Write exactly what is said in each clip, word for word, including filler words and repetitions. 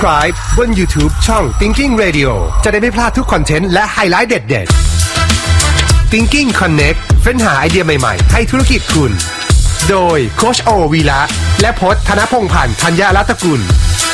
Subscribe บน YouTube ช่อง Thinking Radio จะได้ไม่พลาดทุกคอนเทนต์และไฮไลท์เด็ดๆ Thinking Connect เฟ้นหาไอเดียใหม่ๆให้ธุรกิจคุณโดยโค้ชโอวีระและพจน์ธนพงษ์พันธ์ธัญรัตนกุล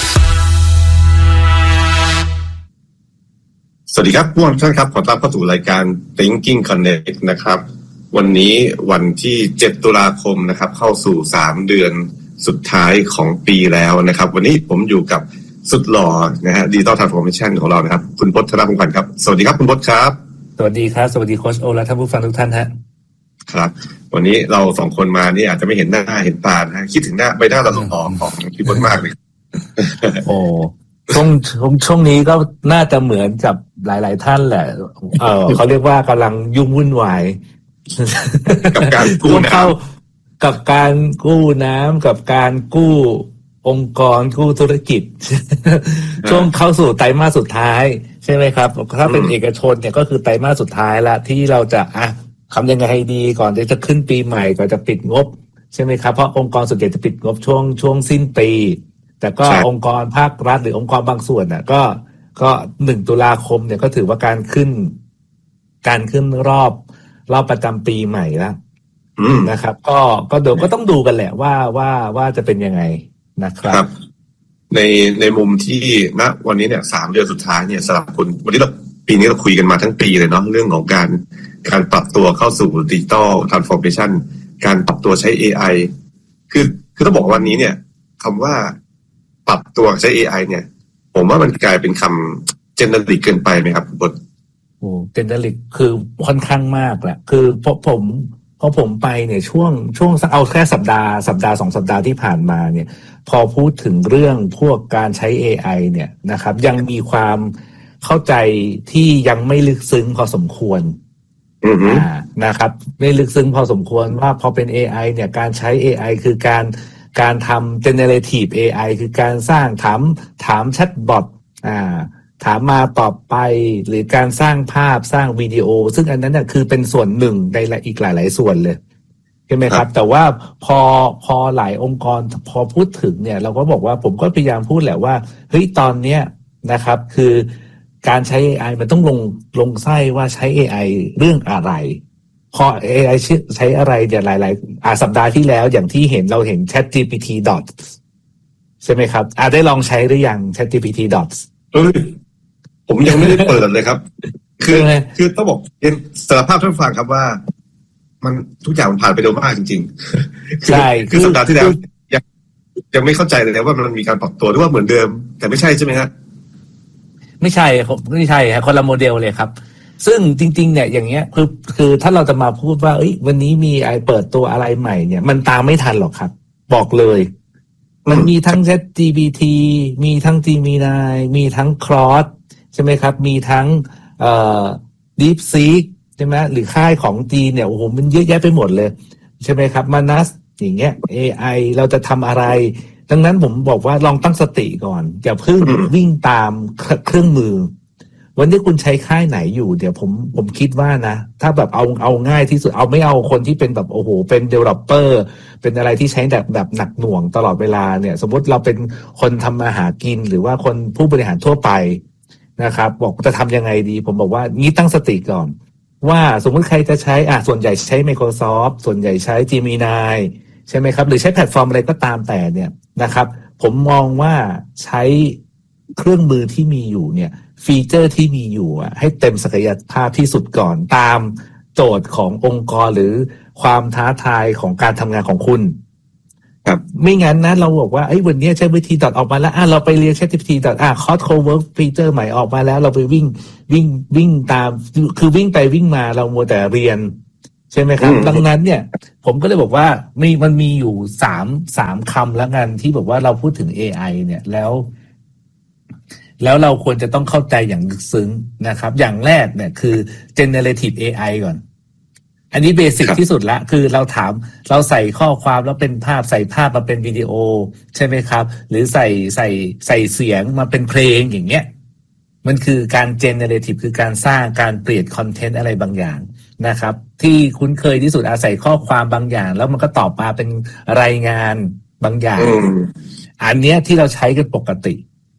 สวัสดีครับผู้ชมครับขอต้อนรับเข้าสู่รายการ Thinking Connect นะครับวันนี้วันที่เจ็ดตุลาคมนะครับเข้าสู่สามเดือนสุดท้ายของปีแล้วนะครับวันนี้ผมอยู่กับสุดหล่อนะฮะ Digital Transformation ของเรานะครับคุณพจน์ธนพงษ์พันธ์ครับสวัสดีครับคุณพจน์ครับสวัสดีครับสวัสดีโค้ชโอและท่านผู้ฟังทุกท่านฮะครับวันนี้เราสองคนมานี่อาจจะไม่เห็นหน้าเห็นตานะคิดถึงหน้าใบหน้าเราหล่อของพี่พจน์มากเลยโอ้ช่วงช่วงนี้ก็น่าจะเหมือนกับหลายๆท่านแหละเออเขาเรียกว่ากำลังยุ่งวุ่นวายกับการกู้น้ำกับการกู้น้ำกับการกู้องค์กรกู้ธุรกิจช่วงเข้าสู่ไตรมาสสุดท้ายใช่ไหมครับถ้าเป็นเอกชนเนี่ยก็คือไตรมาสสุดท้ายละที่เราจะอ่ะทำยังไงให้ดีก่อนที่จะขึ้นปีใหม่ก่อนจะปิดงบใช่ไหมครับเพราะองค์กรส่วนใหญ่จะปิดงบช่วงช่วงสิ้นปีแต่ก็องค์กรภาครัฐหรือองค์กรบางส่วนน่ะก็ก็หนึ่งตุลาคมเนี่ยก็ถือว่าการขึ้นการขึ้นรอบรอบประจำปีใหม่แล้วนะครับก็ก็เดี๋ยวก็ต้องดูกันแหละว่าว่าว่าจะเป็นยังไงนะครับในในมุมที่ณวันนี้เนี่ยสามเดือนสุดท้ายเนี่ยสำหรับคนวันนี้เราปีนี้เราคุยกันมาทั้งปีเลยเนาะเรื่องของการการปรับตัวเข้าสู่ Digital Transformation การปรับตัวใช้ เอ ไอ คือคือต้องบอกวันนี้เนี่ยคำว่าปรับตัวใช้ เอ ไอ เนี่ยผมว่ามันกลายเป็นคำเจเนริกเกินไปไหมครับบทโอ้เจเนริกคือค่อนข้างมากแหละคือพอผมพอผมไปเนี่ยช่วงช่วงเอาแค่สัปดาห์สัปดาห์สองสัปดาห์ที่ผ่านมาเนี่ยพอพูดถึงเรื่องพวกการใช้ เอ ไอ เนี่ยนะครับยังมีความเข้าใจที่ยังไม่ลึกซึ้งพอสมควรอือฮึนะครับไม่ลึกซึ้งพอสมควรว่าพอเป็น เอ ไอ เนี่ยการใช้ เอ ไอ คือการการทำ generative เอ ไอ คือการสร้างถามถามแชทบอทอ่าถามมาตอบไปหรือการสร้างภาพสร้างวิดีโอซึ่งอันนั้นน่ะคือเป็นส่วนหนึ่งในอีกหลายๆส่วนเลยใช่ไหมครับแต่ว่าพอพอหลายองค์กรพอพูดถึงเนี่ยเราก็บอกว่าผมก็พยายามพูดแหละว่าเฮ้ยตอนเนี้ยนะครับคือการใช้ เอ ไอ มันต้องลงลงไส้ว่าใช้ เอ ไอ เรื่องอะไรพอ เอ ไอ ใช้อะไรเนี่ยหลายๆอ่าสัปดาห์ที่แล้วอย่างที่เห็นเราเห็น ChatGPT Dots ใช่ไหมครับอ่าได้ลองใช้หรือยัง ChatGPT Dots เอ้ยผมยังไม่ได้เปิดเลยครับคือคือต้องบอกเรียนสารภาพท่านฟังครับว่ามันทุกอย่างมันผ่านไปเร็วมากจริงๆใช่คือสัปดาห์ที่แล้วยังยังไม่เข้าใจเลยนะว่ามันมีการปรับตัวหรือว่าเหมือนเดิมแต่ไม่ใช่ใช่ไหมฮะไม่ใช่ครับไม่ใช่ครับคนละโมเดลเลยครับซึ่งจริงๆเนี่ยอย่างเงี้ยคือคือถ้าเราจะมาพูดว่าเอ้ยวันนี้มีไอเปิดตัวอะไรใหม่เนี่ยมันตามไม่ทันหรอกครับบอกเลยมันมีทั้ง ChatGPT มีทั้ง Gemini มีทั้ง Claude ใช่ไหมครับมีทั้งเอ่อ DeepSeek ใช่ไหมหรือค่ายของจีนเนี่ยโอ้โหมันเยอะแยะไปหมดเลยใช่ไหมครับ Manas อย่างเงี้ย เอ ไอ เราจะทำอะไรดังนั้นผมบอกว่าลองตั้งสติก่อนอย่าเพิ่งวิ่งตามเครื่องมือวันที่คุณใช้ค่ายไหนอยู่เดี๋ยวผมผมคิดว่านะถ้าแบบเอาเอาง่ายที่สุดเอาไม่เอาคนที่เป็นแบบโอ้โหเป็น developer เป็นอะไรที่ใช้แบบแบบหนักหน่วงตลอดเวลาเนี่ยสมมติเราเป็นคนทำมาหากินหรือว่าคนผู้บริหารทั่วไปนะครับบอกจะทำยังไงดีผมบอกว่างี้ตั้งสติก่อนว่าสมมติใครจะใช้อ่ะส่วนใหญ่ใช้ Microsoft ส่วนใหญ่ใช้ Gemini ใช่ไหมครับหรือใช้แพลตฟอร์มอะไรก็ตามแต่เนี่ยนะครับผมมองว่าใช้เครื่องมือที่มีอยู่เนี่ยฟีเจอร์ที่มีอยู่อ่ะให้เต็มศักยภาพที่สุดก่อนตามโจทย์ขององค์กรหรือความท้าทายของการทำงานของคุณครับไม่งั้นนะเราบอกว่าไอ้วันนี้ใช้วิธีดอทออกมาแล้วอ่ะเราไปเรียนใช้วิธีดอทอ่ะคอร์สโคเวิร์กฟีเจอร์ใหม่ออกมาแล้วเราไปวิ่งวิ่งวิ่งตามคือวิ่งไปวิ่งมาเรามัวแต่เรียนใช่ไหมครับดังนั้นเนี่ยผมก็เลยบอกว่ามีมันมีอยู่สามสามคำแล้วกันที่บอกว่าเราพูดถึง เอ ไอ เนี่ยแล้วแล้วเราควรจะต้องเข้าใจอย่างลึกซึ้งนะครับอย่างแรกเนี่ยคือ generative เอ ไอ ก่อนอันนี้เบสิกที่สุดละคือเราถามเราใส่ข้อความแล้วเป็นภาพใส่ภาพมาเป็นวิดีโอใช่ไหมครับหรือใส่ใส่ใส่เสียงมาเป็นเพลงอย่างเงี้ยมันคือการ generative คือการสร้างการเปลี่ยนคอนเทนต์อะไรบางอย่างนะครับที่คุ้นเคยที่สุดอาศัยข้อความบางอย่างแล้วมันก็ตอบมาเป็นรายงานบางอย่างอันเนี้ยที่เราใช้กันปกติ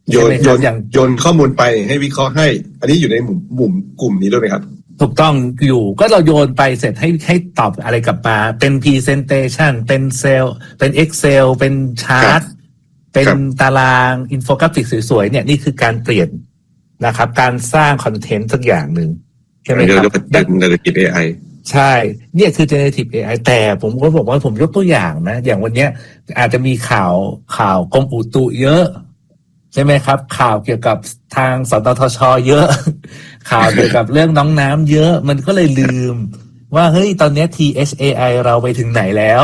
โยนโยนอย่างโยนข้อมูลไปให้วิเคราะห์ให้อันนี้อยู่ในหมู่หมู่กลุ่มนี้ด้วยไหมครับถูกต้องอยู่ก็เราโยนไปเสร็จให้ให้ตอบอะไรกลับมาเป็น presentation เป็นเซลเป็น Excel เป็นชาร์ตเป็นตารางอินโฟกราฟิกสวยๆเนี่ยนี่คือการเปลี่ยนนะครับการสร้างคอนเทนต์สักอย่างหนึ่งใช่ไหมครับเป็น generative เอ ไอใช่เนี่ยคือ generative เอ ไอ แต่ผมก็บอกว่าผมยกตัวอย่างนะอย่างวันนี้อาจจะมีข่าวข่าวกรมอุตุเยอะใช่ไหมครับข่าวเกี่ยวกับทางสตทช.เยอะข่าวเกี่ยวกับเรื่องน้องน้ำเยอะมันก็เลยลืมว่าเฮ้ยตอนนี้ ที เอช เอ ไอ เราไปถึงไหนแล้ว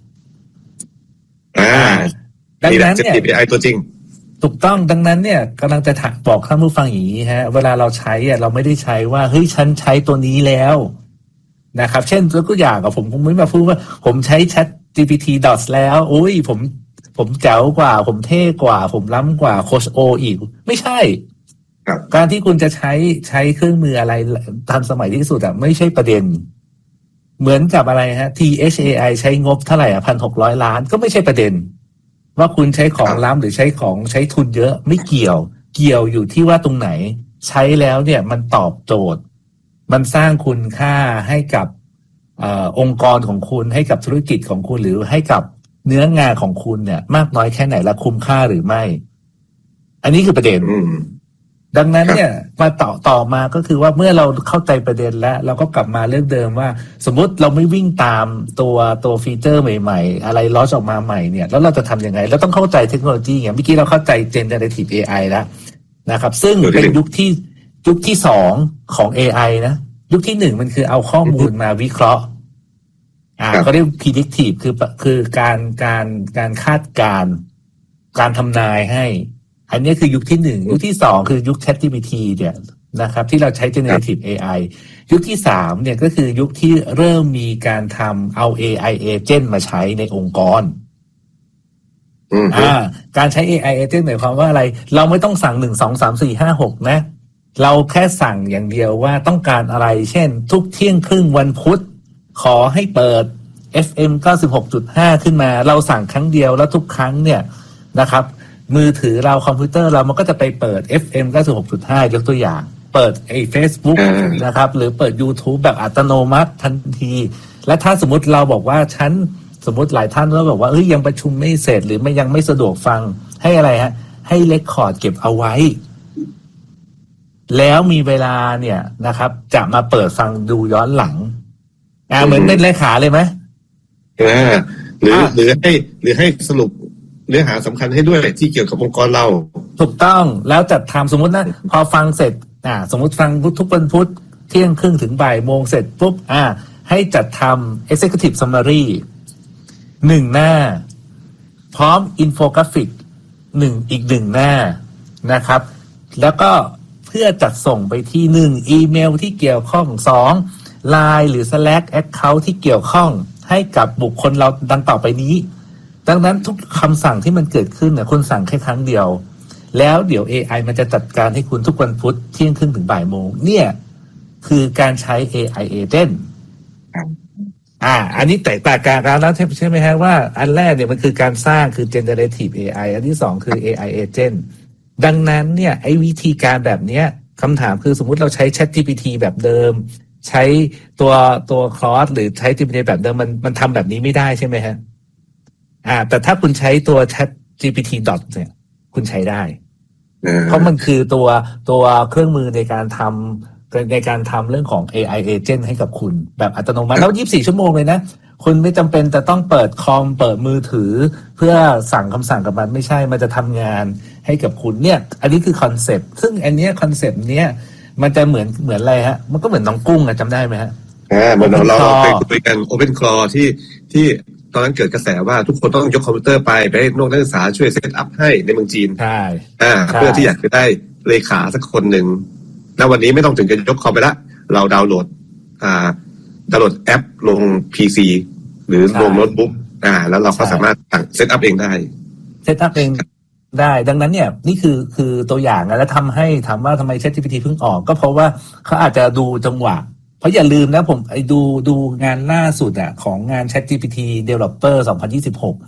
อ่าดังนั้นเนี่ย เอ ไอ ตัวจริงถูกต้องดังนั้นเนี่ยกำลังจะบอกท่านผู้ฟังอย่างนี้ฮะเวลาเราใช้อ่ะเราไม่ได้ใช้ว่าเฮ้ยฉันใช้ตัวนี้แล้วนะครับเช่นยกตัวอย่างกับผมคงไม่มาพูดว่าผมใช้ Chat จี พี ที ดอท แล้วโอ้ยผมผมแจ๋วกว่าผมเท่กว่าผมล้ำกว่าโค้ชโออีกไม่ใช่การที่คุณจะใช้ใช้เครื่องมืออะไรทันสมัยที่สุดอ่ะไม่ใช่ประเด็นเหมือนกับอะไรฮะ ที เอช เอ ไอ ใช้งบเท่าไหร่อ่ะพันหกร้อยล้านก็ไม่ใช่ประเด็นว่าคุณใช้ของล้ำหรือใช้ของใช้ทุนเยอะไม่เกี่ยวเกี่ยวอยู่ที่ว่าตรงไหนใช้แล้วเนี่ยมันตอบโจทย์มันสร้างคุณค่าให้กับเอ่อองค์กรของคุณให้กับธุรกิจของคุณหรือให้กับเนื้องานของคุณเนี่ยมากน้อยแค่ไหนและคุ้มค่าหรือไม่อันนี้คือประเด็นดังนั้นเนี่ยมาต่อต่อมาก็คือว่าเมื่อเราเข้าใจประเด็นแล้วเราก็กลับมาเรื่องเดิมว่าสมมติเราไม่วิ่งตามตัวตัวฟีเจอร์ใหม่ๆอะไรลอชออกมาใหม่เนี่ยแล้วเราจะทำยังไงเราต้องเข้าใจเทคโนโลยีอย่างเมื่อกี้เราเข้าใจ generative เอ ไอ แล้วนะครับซึ่งเป็นยุคที่ยุคที่สองของ เอ ไอ นะยุคที่หนึ่งมันคือเอาข้อมูลมาวิเคราะห์อ่าเขาเรียก predictive คือคือการการการคาดการณ์การทำนายให้อันนี้คือยุคที่หนึ่งยุคที่สองคือยุค ChatGPT เนี่ยนะครับที่เราใช้ generative เอ ไอ ยุคที่สามเนี่ยก็คือยุคที่เริ่มมีการทำเอา เอ ไอ agent มาใช้ในองค์กรอ่าการใช้ เอ ไอ agent หมายความว่าอะไรเราไม่ต้องสั่งหนึ่งสองสามสี่ห้าหกนะเราแค่สั่งอย่างเดียวว่าต้องการอะไรเช่นทุกเที่ยงครึ่งวันพุธขอให้เปิด เอฟ เอ็ม เก้าสิบหกจุดห้า ขึ้นมาเราสั่งครั้งเดียวแล้วทุกครั้งเนี่ยนะครับมือถือเราคอมพิวเตอร์เรามันก็จะไปเปิด เอฟ เอ็ม เก้าสิบหกจุดห้า ยกตัวอย่างเปิดไอ้ Facebook นะครับหรือเปิด YouTube แบบอัตโนมัติทันทีและถ้าสมมติเราบอกว่าฉันสมมติหลายท่านก็บอกว่าเอ้ยยังประชุมไม่เสร็จหรือไม่ยังไม่สะดวกฟังให้อะไรฮะให้เรคคอร์ดเก็บเอาไว้แล้วมีเวลาเนี่ยนะครับจะมาเปิดฟังดูย้อนหลังอ่าเหมือนเป็นเลขาเลยไหมอ่าหรือหรือให้หรือให้สรุปเนื้อหาสำคัญให้ด้วยที่เกี่ยวกับองค์กรเราถูกต้องแล้วจัดทำสมมตินะพอฟังเสร็จอ่าสมมติฟังทุกวันพุธเที่ยงครึ่งถึงบ่ายโมงเสร็จปุ๊บอ่าให้จัดทำ executive summary หนึ่งหน้าพร้อมอินโฟกราฟิกหนึ่งอีกหนึ่งหน้านะครับแล้วก็เพื่อจัดส่งไปที่หนึ่งอีเมลที่เกี่ยวข้องสอง ไลน์ หรือ Slack account ที่เกี่ยวข้องให้กับบุคคลเราดังต่อไปนี้ดังนั้นทุกคำสั่งที่มันเกิดขึ้นเนี่ยคุณสั่งแค่ครั้งเดียวแล้วเดี๋ยว เอ ไอ มันจะจัดการให้คุณทุกวันพุธเที่ยงครึ่งถึงบ่ายโมงเนี่ยคือการใช้ เอ ไอ agent อ่าอันนี้แตกต่างกันแล้วใช่ไหมฮะว่าอันแรกเนี่ยมันคือการสร้างคือ generative เอ ไอ อันที่สองคือ เอ ไอ agent ดังนั้นเนี่ยไอ้วิธีการแบบเนี้ยคำถามคือสมมุติเราใช้ ChatGPT แบบเดิมใช้ตัวตัว Claude หรือใช้ จี พี ที แบบเดิมมันมันทำแบบนี้ไม่ได้ใช่ไหมฮะอ่าแต่ถ้าคุณใช้ตัว Chat จี พี ที Dot เนี่ยคุณใช้ได้เพราะมันคือตัวตัวเครื่องมือในการทำในการทำเรื่องของ เอ ไอ agent ให้กับคุณแบบอัตโนมัติแล้วยี่สิบสี่ชั่วโมงเลยนะคุณไม่จำเป็นจะต้องเปิดคอมเปิดมือถือเพื่อสั่งคำสั่งกับมันไม่ใช่มันจะทำงานให้กับคุณเนี่ยอันนี้คือคอนเซปต์ซึ่งอันเนี้ยคอนเซปต์เนี้ยมันจะเหมือนเหมือนอะไรฮะมันก็เหมือนน้องกุ้งอะจำได้ไหมฮะอ่าเหมือนเราเราไปคุยกัน Open Claw ที่ที่ตอนนั้นเกิดกระแสว่าทุกคนต้องยกคอมพิวเตอร์ไปไปให้นักศึกษาช่วยเซตอัพให้ในเมืองจีนใช่อ่าเพื่อที่อยากจะได้เลขาสักคนหนึ่งแล้ววันนี้ไม่ต้องถึงจะยกคอมไปละเราดาวน์โหลดอ่าดาวน์โหลดแอปลง พี ซี หรือลงโน้ตบุ๊กอ่าแล้วเราก็สามารถเซตอัพเองได้เซตอัพเองได้ดังนั้นเนี่ยนี่คือคือตัวอย่างแล้วทำให้ถามว่าทำไม ChatGPT เพิ่งออกก็เพราะว่าเขาอาจจะดูจังหวะเพราะอย่าลืมนะผมไอ้ดูดูงานล่าสุดอ่ะของงาน ChatGPT Developer สองพันยี่สิบหก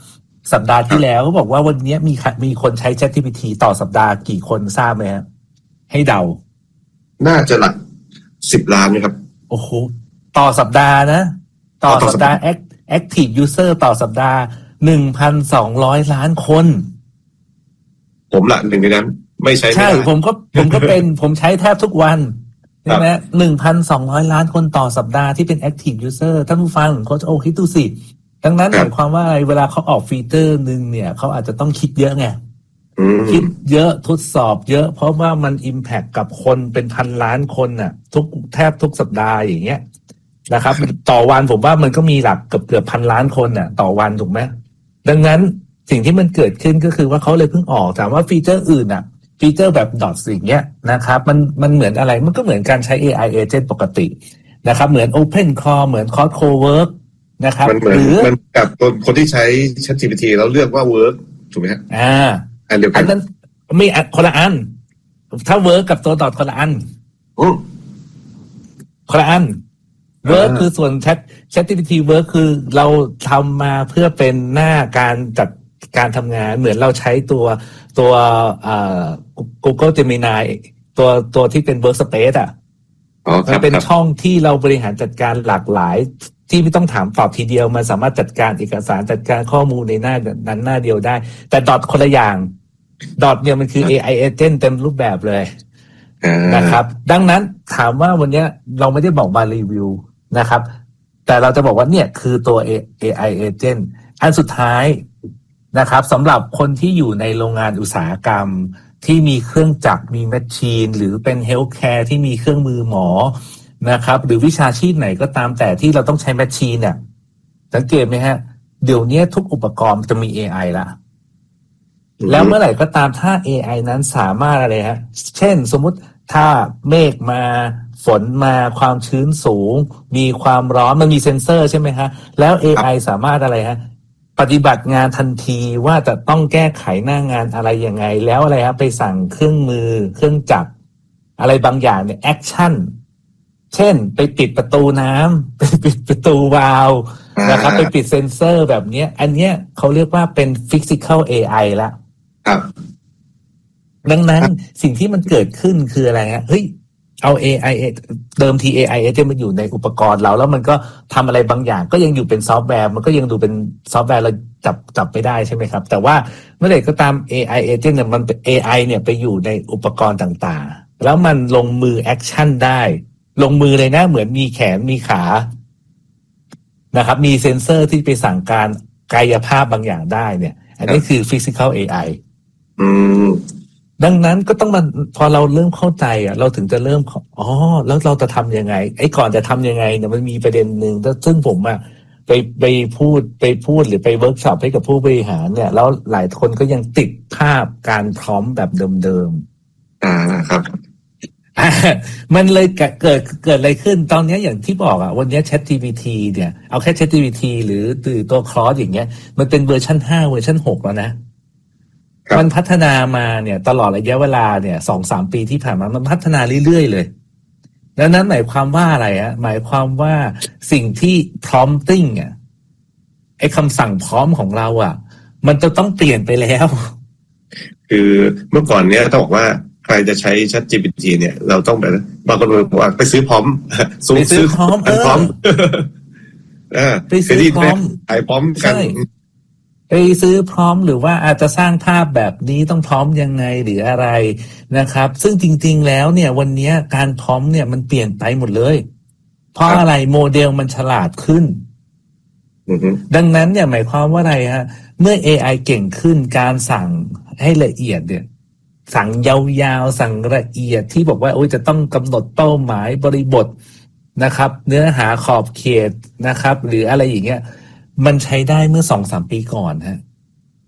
สัปดาห์ที่แล้วเขาบอกว่าวันนี้มีมีคนใช้ ChatGPT ต่อสัปดาห์กี่คนทราบไหมฮะให้เดาน่าจะหลักสิบล้านนะครับโอ้โหต่อสัปดาห์นะต่อสัปดาห์ Active User ต่อสัปดาห์ หนึ่งพันสองร้อย ล้านคนผมละหนึ่งในนั้นไม่ใช่ใช่ผมก็ผมก็เป็น ผมใช้แทบทุกวันใช่ไหม หนึ่งพันสองร้อย ล้านคนต่อสัปดาห์ที่เป็น Active User ท่านผู้ฟังโค้ชโอคิดดูสิดังนั้นหมายความว่าเวลาเขาออกฟีเจอร์นึงเนี่ยเขาอาจจะต้องคิดเยอะไงคิดเยอะทดสอบเยอะเพราะว่ามัน impact กับคนเป็นพันล้านคนน่ะทุกแทบทุกสัปดาห์อย่างเงี้ยนะครับต่อวันผมว่ามันก็มีหลักเกือบเกือบพันล้านคนน่ะต่อวันถูกไหมดังนั้นสิ่งที่มันเกิดขึ้นก็คือว่าเขาเลยเพิ่งออกถามว่าฟีเจอร์อื่นอ่ะฟีเจอร์แบบ dots อย่างเงี้ยนะครับมันมันเหมือนอะไรมันก็เหมือนการใช้ เอ ไอ agent ปกตินะครับเหมือน Open Call เหมือน Code Cowork นะครับมันเหมือนมันกับคนที่ใช้ ChatGPT แล้วเลือกว่า work ถูกไหมฮะอ่าอันเดียวกันอันนั้นไม่คนละอันถ้า work กับตัว dot คนละอันอือคนละอัน work คือส่วน Chat ChatGPT work คือเราทำมาเพื่อเป็นหน้าการจัดการทำงานเหมือนเราใช้ตัวตัวเอ่อ Google Gemini ตัวตัวที่เป็น Workspace อ่ะอ๋อครับมันเป็นช่องที่เราบริหารจัดการหลากหลายที่ไม่ต้องถามตอบทีเดียวมันสามารถจัดการเอกสารจัดการข้อมูลในหน้านั้นหน้าเดียวได้แต่ดอทคนละอย่างดอทเนี่ยมันคือ เอ ไอ agent เต็มรูปแบบเลยนะครับดังนั้นถามว่าวันนี้เราไม่ได้บอกมารีวิวนะครับแต่เราจะบอกว่าเนี่ยคือตัว เอ ไอ agent อันสุดท้ายนะครับสำหรับคนที่อยู่ในโรงงานอุตสาหกรรมที่มีเครื่องจักรมีแมชชีนหรือเป็นเฮลท์แคร์ที่มีเครื่องมือหมอนะครับหรือวิชาชีพไหนก็ตามแต่ที่เราต้องใช้แมชชีนเนี่ยสังเกตไหมฮะเดี๋ยวนี้ทุกอุปกรณ์จะมี เอ ไอ ละแล้วเมื่อไหร่ก็ตามถ้า เอ ไอ นั้นสามารถอะไรฮะเช่นสมมุติถ้าเมฆมาฝนมาความชื้นสูงมีความร้อนมันมีเซ็นเซอร์ใช่ไหมฮะแล้ว เอ ไอ สามารถอะไรฮะปฏิบัติงานทันทีว่าจะต้องแก้ไขหน้างานอะไรยังไงแล้วอะไรฮะไปสั่งเครื่องมือเครื่องจักรอะไรบางอย่างเนี่ยแอคชั่นเช่นไปปิดประตูน้ำไปปิดประตูวาล์วนะครับไปปิดเซ็นเซอร์แบบนี้อันเนี้ยเขาเรียกว่าเป็น physical เอ ไอ ละครับดังนั้นสิ่งที่มันเกิดขึ้นคืออะไรฮะเฮ้ยเอา เอ ไอ เดิมที เอ ไอ จะมาอยู่ในอุปกรณ์เราแล้วมันก็ทำอะไรบางอย่างก็ยังอยู่เป็นซอฟต์แวร์มันก็ยังดูเป็นซอฟต์แวร์เราจับจับไม่ได้ใช่ไหมครับแต่ว่าเมื่อไหร่ก็ตาม เอ ไอ agent เนี่ยมัน เอ ไอ เนี่ยไปอยู่ในอุปกรณ์ต่างๆแล้วมันลงมือแอคชั่นได้ลงมือเลยนะเหมือนมีแขนมีขานะครับมีเซ็นเซอร์ที่ไปสั่งการกายภาพบางอย่างได้เนี่ยอันนี้คือ physical เอ ไออืมดังนั้นก็ต้องมาพอเราเริ่มเข้าใจอ่ะเราถึงจะเริ่มอ๋อแล้วเราจะทำยังไงไอ้ก่อนจะทำยังไงเนี่ยมันมีประเด็นหนึ่งซึ่งผมอ่ะไปไปพูดไปพูดหรือไปเวิร์กช็อปให้กับผู้บริหารเนี่ยแล้วหลายคนก็ยังติดภาพการพร้อมแบบเดิมๆอ่าครับมันเลยเกิดเกิดอะไรขึ้นตอนนี้อย่างที่บอกอ่ะวันนี้ ChatGPT เนี่ยเอาแค่ ChatGPT หรือตัว Claude อย่างเงี้ยมันเป็นเวอร์ชันห้าเวอร์ชันหกแล้วนะมันพัฒนามาเนี่ยตลอดระยะเวลาเนี่ย สองถึงสาม ปีที่ผ่านมามันพัฒนาเรื่อยๆเลยดังนั้นหมายความว่าอะไรอ่ะหมายความว่าสิ่งที่ prompting อ่ะไอ้คำสั่งพร้อมของเราอ่ะมันจะต้องเปลี่ยนไปแล้วคือเมื่อก่อนเนี้ยต้องบอกว่าใครจะใช้ ChatGPT เนี่ยเราต้องแบบบางคนบอกว่าไปซื้อพร้อมไปซื้อพร้อมเออพร้อมเออไปซื้อพร้อมขายพร้อมกันไปซื้อพร้อมหรือว่าอาจจะสร้างภาพแบบนี้ต้องพร้อมยังไงหรืออะไรนะครับซึ่งจริงๆแล้วเนี่ยวันนี้การพร้อมเนี่ยมันเปลี่ยนไปหมดเลยเพราะอะไรโมเดลมันฉลาดขึ้นดังนั้นเนี่ยหมายความว่าอะไรฮะเมื่อ เอ ไอ เก่งขึ้นการสั่งให้ละเอียดเนี่ยสั่งยาวๆสั่งละเอียดที่บอกว่าโอ้ยจะต้องกำหนดเป้าหมายบริบทนะครับเนื้อหาขอบเขตนะครับหรืออะไรอย่างเงี้ยมันใช้ได้เมื่อ สองถึงสาม ปีก่อนฮะ